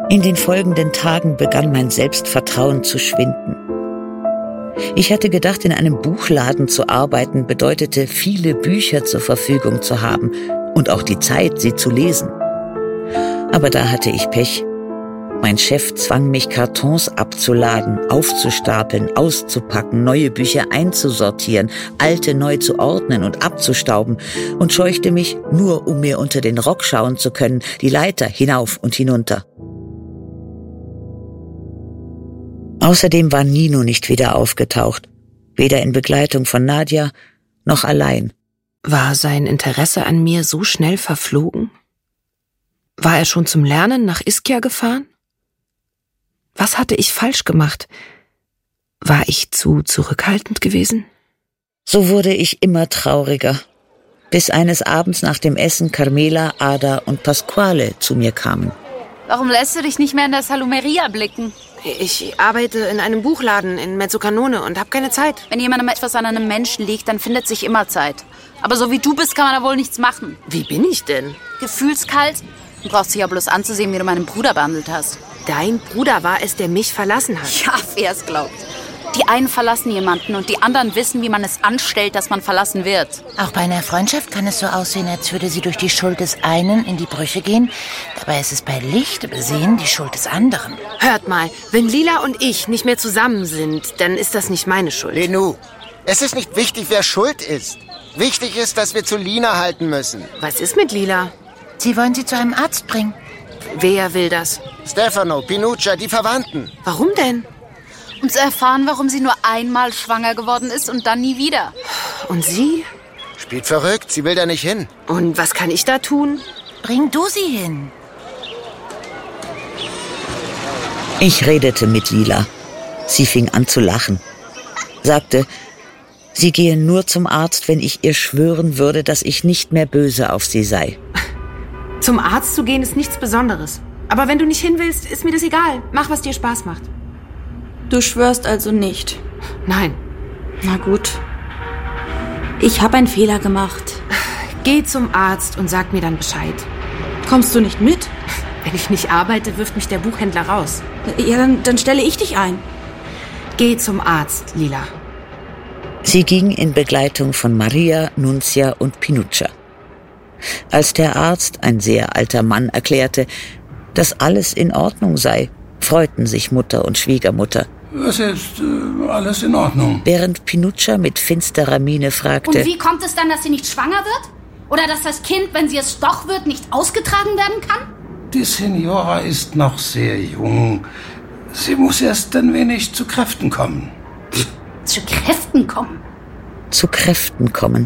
In den folgenden Tagen begann mein Selbstvertrauen zu schwinden. Ich hatte gedacht, in einem Buchladen zu arbeiten bedeutete, viele Bücher zur Verfügung zu haben und auch die Zeit, sie zu lesen. Aber da hatte ich Pech. Mein Chef zwang mich, Kartons abzuladen, aufzustapeln, auszupacken, neue Bücher einzusortieren, alte neu zu ordnen und abzustauben und scheuchte mich, nur um mir unter den Rock schauen zu können, die Leiter hinauf und hinunter. Außerdem war Nino nicht wieder aufgetaucht, weder in Begleitung von Nadja noch allein. War sein Interesse an mir so schnell verflogen? War er schon zum Lernen nach Ischia gefahren? Was hatte ich falsch gemacht? War ich zu zurückhaltend gewesen? So wurde ich immer trauriger, bis eines Abends nach dem Essen Carmela, Ada und Pasquale zu mir kamen. Warum lässt du dich nicht mehr in der Salumeria blicken? Ich arbeite in einem Buchladen in Mezzocanone und habe keine Zeit. Wenn jemandem etwas an einem Menschen liegt, dann findet sich immer Zeit. Aber so wie du bist, kann man da wohl nichts machen. Wie bin ich denn? Gefühlskalt? Du brauchst dich ja bloß anzusehen, wie du meinen Bruder behandelt hast. Dein Bruder war es, der mich verlassen hat. Ja, wer es glaubt. Die einen verlassen jemanden und die anderen wissen, wie man es anstellt, dass man verlassen wird. Auch bei einer Freundschaft kann es so aussehen, als würde sie durch die Schuld des einen in die Brüche gehen. Dabei ist es bei Licht besehen die Schuld des anderen. Hört mal, wenn Lila und ich nicht mehr zusammen sind, dann ist das nicht meine Schuld. Lenou, es ist nicht wichtig, wer schuld ist. Wichtig ist, dass wir zu Lina halten müssen. Was ist mit Lila? Sie wollen sie zu einem Arzt bringen. Wer will das? Stefano, Pinuccia, die Verwandten. Warum denn? Um zu erfahren, warum sie nur einmal schwanger geworden ist und dann nie wieder. Und sie? Spielt verrückt, sie will da nicht hin. Und was kann ich da tun? Bring du sie hin. Ich redete mit Lila. Sie fing an zu lachen. Sagte, sie gehe nur zum Arzt, wenn ich ihr schwören würde, dass ich nicht mehr böse auf sie sei. Zum Arzt zu gehen ist nichts Besonderes. Aber wenn du nicht hin willst, ist mir das egal. Mach, was dir Spaß macht. Du schwörst also nicht? Nein. Na gut. Ich habe einen Fehler gemacht. Geh zum Arzt und sag mir dann Bescheid. Kommst du nicht mit? Wenn ich nicht arbeite, wirft mich der Buchhändler raus. Ja, dann stelle ich dich ein. Geh zum Arzt, Lila. Sie ging in Begleitung von Maria, Nunzia und Pinuccia. Als der Arzt, ein sehr alter Mann, erklärte, dass alles in Ordnung sei, freuten sich Mutter und Schwiegermutter. Es ist alles in Ordnung. Während Pinuccia mit finsterer Miene fragte: Und wie kommt es dann, dass sie nicht schwanger wird? Oder dass das Kind, wenn sie es doch wird, nicht ausgetragen werden kann? Die Signora ist noch sehr jung. Sie muss erst ein wenig zu Kräften kommen. Zu Kräften kommen? Zu Kräften kommen.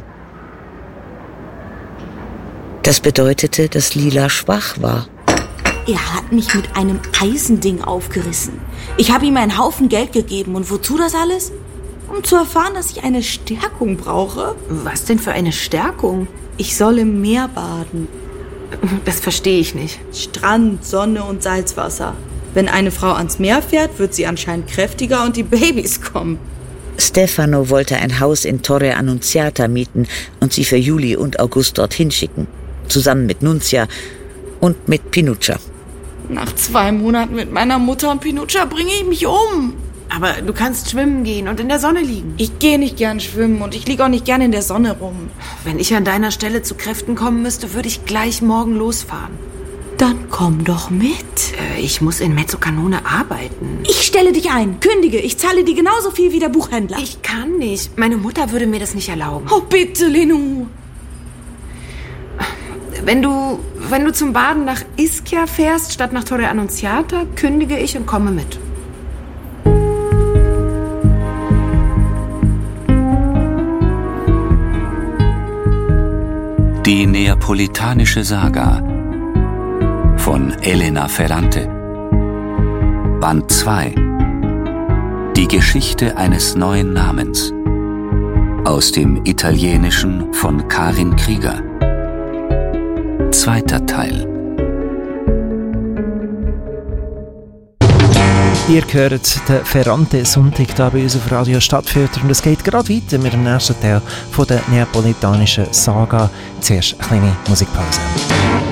Das bedeutete, dass Lila schwach war. Er hat mich mit einem Eisending aufgerissen. Ich habe ihm einen Haufen Geld gegeben. Und wozu das alles? Um zu erfahren, dass ich eine Stärkung brauche. Was denn für eine Stärkung? Ich soll im Meer baden. Das verstehe ich nicht. Strand, Sonne und Salzwasser. Wenn eine Frau ans Meer fährt, wird sie anscheinend kräftiger und die Babys kommen. Stefano wollte ein Haus in Torre Annunziata mieten und sie für Juli und August dorthin schicken. Zusammen mit Nunzia und mit Pinuccia. Nach 2 Monaten mit meiner Mutter und Pinuccia bringe ich mich um. Aber du kannst schwimmen gehen und in der Sonne liegen. Ich gehe nicht gern schwimmen und ich liege auch nicht gern in der Sonne rum. Wenn ich an deiner Stelle zu Kräften kommen müsste, würde ich gleich morgen losfahren. Dann komm doch mit. Ich muss in Mezzocanone arbeiten. Ich stelle dich ein, kündige. Ich zahle dir genauso viel wie der Buchhändler. Ich kann nicht. Meine Mutter würde mir das nicht erlauben. Oh bitte, Lenou. Wenn du zum Baden nach Ischia fährst, statt nach Torre Annunziata, kündige ich und komme mit. Die neapolitanische Saga von Elena Ferrante. Band 2. Die Geschichte eines neuen Namens. Aus dem Italienischen von Karin Krieger. 2. Teil. Ihr hört den Ferrante-Sonntag hier bei uns auf Radio Stadtfilter und es geht gerade weiter mit dem nächsten Teil von der neapolitanischen Saga. Zuerst eine kleine Musikpause.